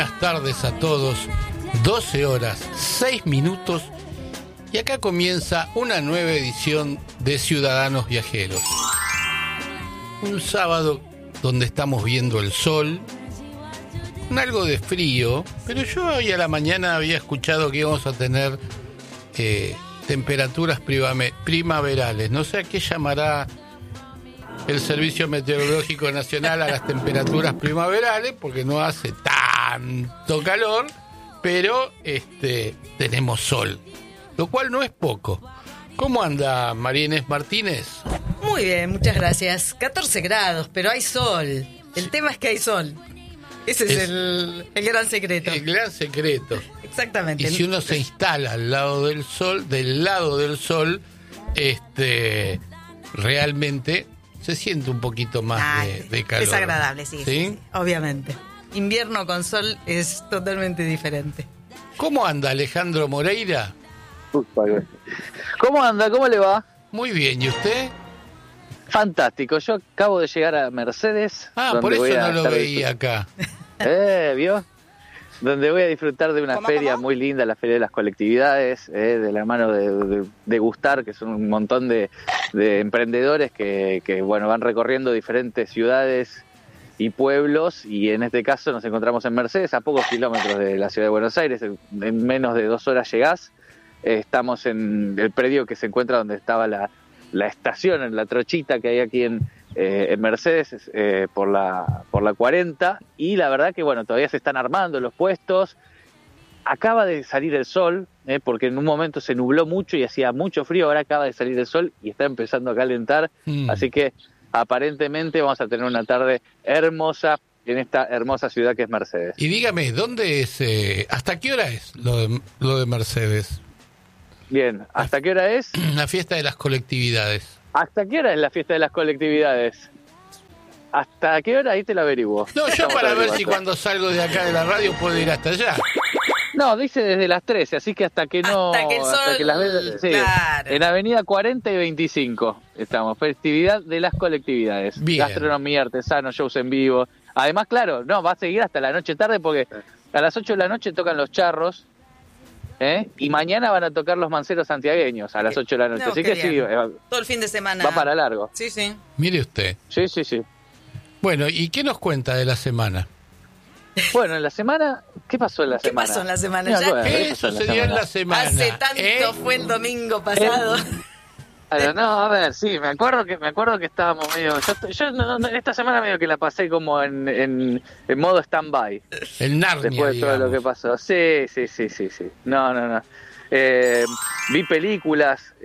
buenas tardes a todos. 12 horas, 6 minutos y acá comienza una nueva edición de Ciudadanos Viajeros. Un sábado donde estamos viendo el sol, con algo de frío, pero yo hoy a la mañana había escuchado que íbamos a tener temperaturas primaverales. No sé a qué llamará el Servicio Meteorológico Nacional a las temperaturas primaverales, porque no hace tanto calor, pero tenemos sol, lo cual no es poco. ¿Cómo anda María Inés Martínez? Muy bien, muchas gracias. 14 grados, pero hay sol. El tema es que hay sol. Ese es el gran secreto. El gran secreto. Exactamente. Y si uno se instala al lado del sol, realmente se siente un poquito más de calor. Es agradable, sí, obviamente. Invierno con sol es totalmente diferente. ¿Cómo anda Alejandro Moreira? ¿Cómo anda? ¿Cómo le va? Muy bien, ¿y usted? Fantástico, yo acabo de llegar a Mercedes. Por eso no lo veía acá. ¿Vio? Donde voy a disfrutar de una feria muy linda, la Feria de las Colectividades, de la mano de Gustar, que son un montón de emprendedores que van recorriendo diferentes ciudades y pueblos, y en este caso nos encontramos en Mercedes, a pocos kilómetros de la ciudad de Buenos Aires. En menos de 2 horas llegás. Estamos en el predio que se encuentra donde estaba la estación, en la trochita que hay aquí en Mercedes, por la 40, y la verdad que todavía se están armando los puestos. Acaba de salir el sol, porque en un momento se nubló mucho y hacía mucho frío. Ahora acaba de salir el sol y está empezando a calentar, así que aparentemente vamos a tener una tarde hermosa en esta hermosa ciudad que es Mercedes. Y dígame, ¿dónde es? ¿Hasta qué hora es lo de Mercedes? Bien, ¿hasta qué hora es? La fiesta de las colectividades. ¿Hasta qué hora es la fiesta de las colectividades? ¿Hasta qué hora? Ahí te lo averiguo. No, yo para ver si cuando salgo de acá de la radio puedo ir hasta allá. No, dice desde las 13, así que hasta que no... Hasta que el sol... Hasta que las veces, sí, claro. En Avenida 40 y 25 estamos. Festividad de las colectividades. Bien. Gastronomía, artesanos, shows en vivo. Además, claro, va a seguir hasta la noche tarde porque a las 8 de la noche tocan los charros. Y mañana van a tocar los manceros santiagueños a las 8 de la noche. Así que sí, todo el fin de semana. Va para largo. Sí. Mire usted. Sí. Bueno, ¿y qué nos cuenta de la semana? Bueno, en la semana... ¿Qué pasó en la semana? ¿Qué pasó en la semana? Eso se dio en la semana. Hace tanto fue el domingo pasado. No, a ver, sí, me acuerdo que estábamos medio... Yo esta semana medio que la pasé como en modo stand-by. El Narnia, después de todo lo que pasó. Sí. No. Vi películas,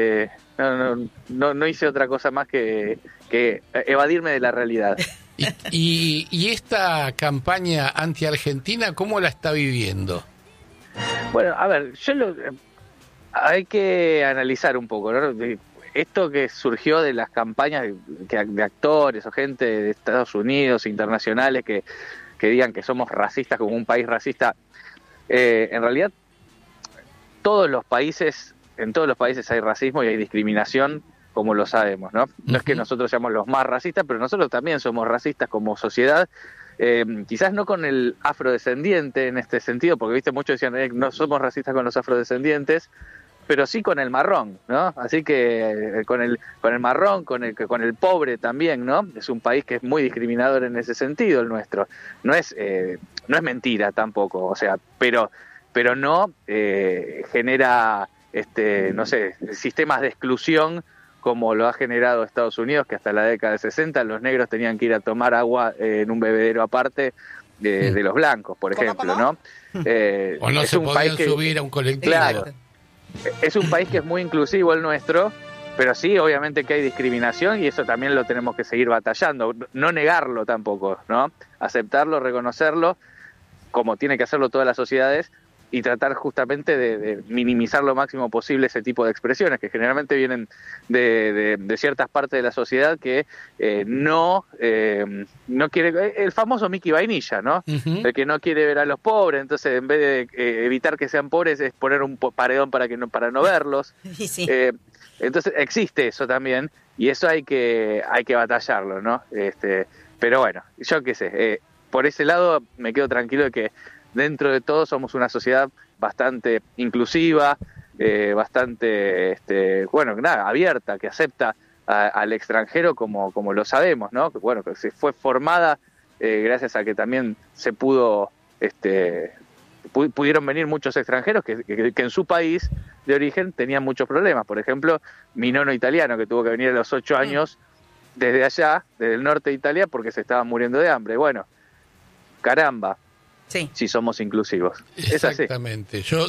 no hice otra cosa más que evadirme de la realidad. ¿Y esta campaña anti-argentina, cómo la está viviendo? Bueno, a ver, hay que analizar un poco, ¿no? Esto que surgió de las campañas de actores o gente de Estados Unidos, internacionales, que digan que somos racistas como un país racista. En realidad, en todos los países hay racismo y hay discriminación, como lo sabemos, ¿no? No es que nosotros seamos los más racistas, pero nosotros también somos racistas como sociedad. Quizás no con el afrodescendiente en este sentido, porque muchos decían no somos racistas con los afrodescendientes, pero sí con el marrón, ¿no? Así que con el marrón, con el pobre también, ¿no? Es un país que es muy discriminador en ese sentido, el nuestro. No es mentira tampoco, o sea, pero no genera sistemas de exclusión como lo ha generado Estados Unidos, que hasta la década de 60 los negros tenían que ir a tomar agua en un bebedero aparte de los blancos, por ejemplo, ¿no? O no se podían subir a un colectivo. Claro, es un país que es muy inclusivo el nuestro, pero sí, obviamente que hay discriminación y eso también lo tenemos que seguir batallando, no negarlo tampoco, ¿no? Aceptarlo, reconocerlo, como tiene que hacerlo todas las sociedades, y tratar justamente de minimizar lo máximo posible ese tipo de expresiones que generalmente vienen de ciertas partes de la sociedad que no quiere, el famoso Mickey Vainilla, ¿no? Uh-huh. El que no quiere ver a los pobres, entonces en vez de evitar que sean pobres es poner un paredón para no verlos. Sí. Entonces existe eso también y eso hay que batallarlo, ¿no? Pero bueno, yo qué sé, por ese lado me quedo tranquilo de que dentro de todo somos una sociedad bastante inclusiva, bastante, abierta, que acepta al extranjero como lo sabemos, ¿no? Que bueno, que se fue formada gracias a que también se pudieron venir muchos extranjeros que en su país de origen tenían muchos problemas. Por ejemplo, mi nono italiano, que tuvo que venir a los 8 años desde allá, desde el norte de Italia, porque se estaba muriendo de hambre. Bueno, caramba, sí, si somos inclusivos. Es así. Exactamente. Yo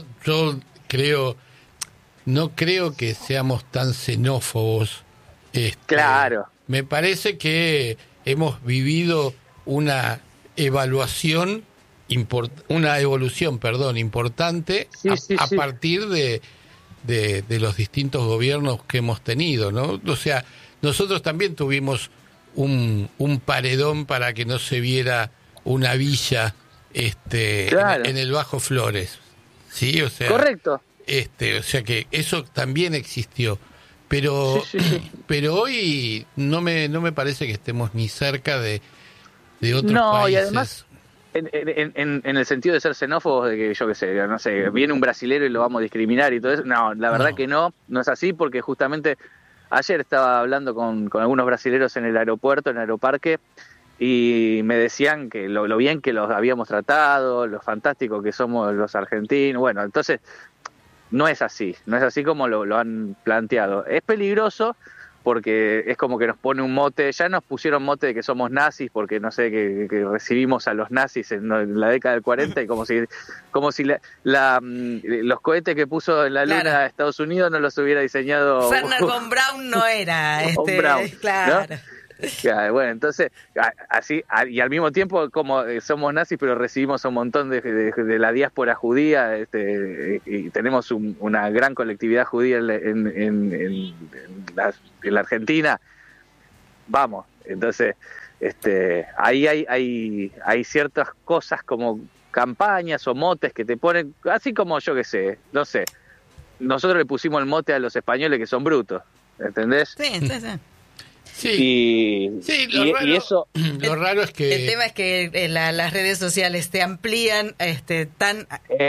no creo que seamos tan xenófobos. Claro. Me parece que hemos vivido una evolución importante a partir de los distintos gobiernos que hemos tenido, ¿no? O sea, nosotros también tuvimos un paredón para que no se viera una villa claro, en el Bajo Flores, ¿sí? O sea, correcto. O sea que eso también existió, pero hoy no me parece que estemos ni cerca de otros países. Y además en el sentido de ser xenófobos, de que yo qué sé, no sé, viene un brasilero y lo vamos a discriminar y todo eso, no, la verdad que no es así, porque justamente ayer estaba hablando con algunos brasileros en el aeropuerto, en el aeroparque, y me decían que lo bien que los habíamos tratado, lo fantástico que somos los argentinos. Bueno, entonces no es así como lo han planteado. Es peligroso porque es como que nos pone un mote, ya nos pusieron mote de que somos nazis, porque no sé, que recibimos a los nazis en la década del 40, y como si los cohetes que puso en la luna, claro, Estados Unidos no los hubiera diseñado Werner von Braun, no era von Braun, claro, ¿no? Claro, bueno, entonces así, y al mismo tiempo como somos nazis, pero recibimos un montón de la diáspora judía, y tenemos una gran colectividad judía en la Argentina. Vamos, entonces ahí hay ciertas cosas como campañas o motes que te ponen, así como yo qué sé, no sé, nosotros le pusimos el mote a los españoles que son brutos, ¿entendés? Sí. Sí, y eso lo raro es que el tema es que las redes sociales te amplían tan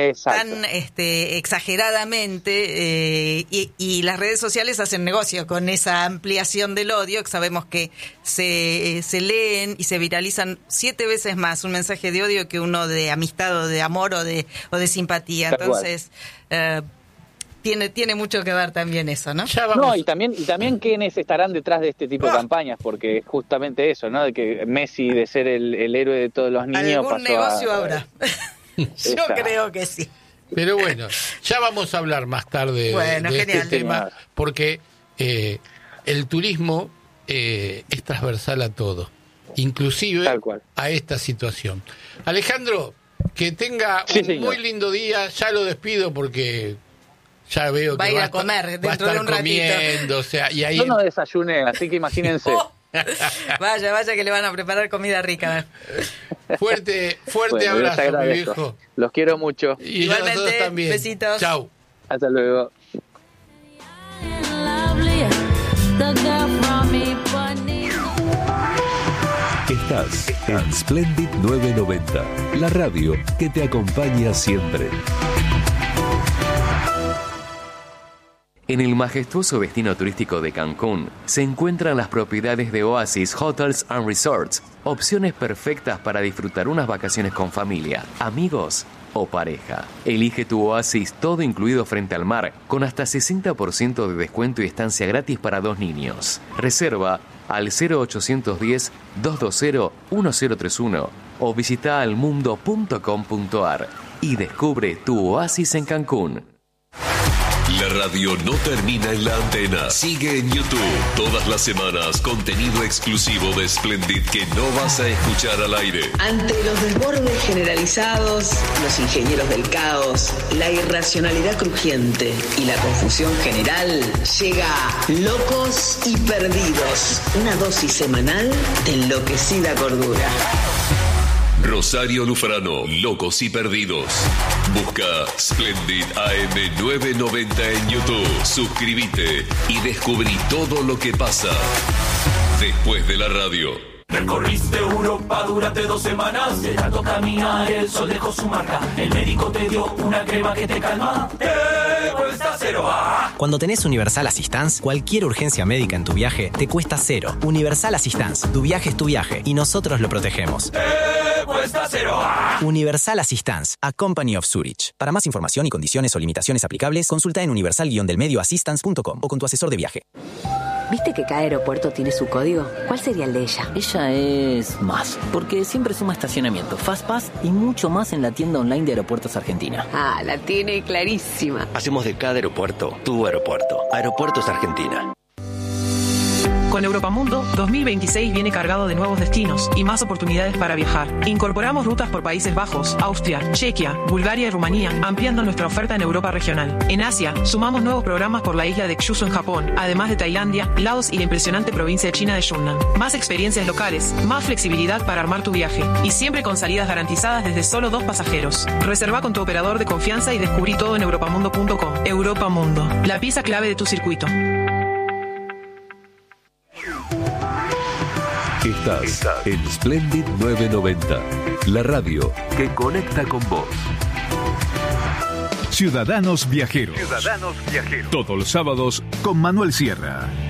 exageradamente, y las redes sociales hacen negocio con esa ampliación del odio, que sabemos que se leen y se viralizan 7 veces más un mensaje de odio que uno de amistad o de amor o de simpatía. Entonces tiene mucho que ver también eso, ¿no? Y también quiénes estarán detrás de este tipo de campañas, porque justamente eso, ¿no? De que Messi, de ser el héroe de todos los niños, algún negocio habrá. Yo creo que sí. Pero bueno, ya vamos a hablar más tarde de este tema, porque el turismo es transversal a todo, inclusive a esta situación. Alejandro, que tenga un muy lindo día. Ya lo despido porque ya veo va que a ir a comer dentro de un ratito. O sea, y ahí yo no desayuné, así que imagínense. Vaya que le van a preparar comida rica. Fuerte abrazo, mi viejo. Los quiero mucho. Y igualmente, nosotros también. Besitos. Chau. Hasta luego. Estás en Splendid 990, la radio que te acompaña siempre. En el majestuoso destino turístico de Cancún se encuentran las propiedades de Oasis Hotels and Resorts, opciones perfectas para disfrutar unas vacaciones con familia, amigos o pareja. Elige tu oasis todo incluido frente al mar, con hasta 60% de descuento y estancia gratis para 2 niños. Reserva al 0810-220-1031 o visita almundo.com.ar y descubre tu oasis en Cancún. La radio no termina en la antena. Sigue en YouTube. Todas las semanas, contenido exclusivo de Splendid que no vas a escuchar al aire. Ante los desbordes generalizados, los ingenieros del caos, la irracionalidad crujiente y la confusión general, llega Locos y Perdidos. Una dosis semanal de enloquecida cordura. Rosario Lufrano, Locos y Perdidos. Busca Splendid AM 990 en YouTube. Suscríbete y descubrí todo lo que pasa después de la radio. Recorriste Europa durante 2 semanas, de tanto caminar el sol dejó su marca. El médico te dio una crema que te calma. Te cuesta cero. Cuando tenés Universal Assistance, cualquier urgencia médica en tu viaje te cuesta cero. Universal Assistance, tu viaje es tu viaje y nosotros lo protegemos. Te cuesta cero. Universal Assistance, a company of Zurich. Para más información y condiciones o limitaciones aplicables, consulta en universal-assistance.com o con tu asesor de viaje. ¿Viste que cada aeropuerto tiene su código? ¿Cuál sería el de ella? Ella es más, porque siempre suma estacionamiento, FastPass y mucho más en la tienda online de Aeropuertos Argentina. Ah, la tiene clarísima. Hacemos de cada aeropuerto tu aeropuerto. Aeropuertos Argentina. Con Europamundo, 2026 viene cargado de nuevos destinos y más oportunidades para viajar. Incorporamos rutas por Países Bajos, Austria, Chequia, Bulgaria y Rumanía, ampliando nuestra oferta en Europa regional. En Asia, sumamos nuevos programas por la isla de Kyushu en Japón, además de Tailandia, Laos y la impresionante provincia de China de Yunnan. Más experiencias locales, más flexibilidad para armar tu viaje y siempre con salidas garantizadas desde solo 2 pasajeros. Reserva con tu operador de confianza y descubrí todo en europamundo.com. Europamundo, la pieza clave de tu circuito. Estás en Splendid 990, la radio que conecta con vos. Ciudadanos Viajeros. Todos los sábados con Manuel Sierra.